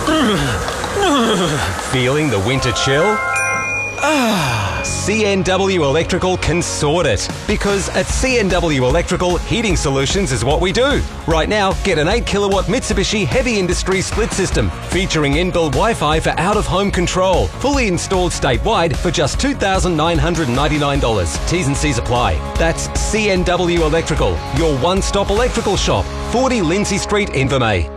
Feeling the winter chill? CNW Electrical can sort it. Because at CNW Electrical, heating solutions is what we do. Right now, get an 8 kilowatt Mitsubishi Heavy Industry split system featuring inbuilt Wi-Fi for out-of-home control. Fully installed statewide for just $2,999. T's and C's apply. That's CNW Electrical, your one-stop electrical shop. 40 Lindsay Street, Invermay.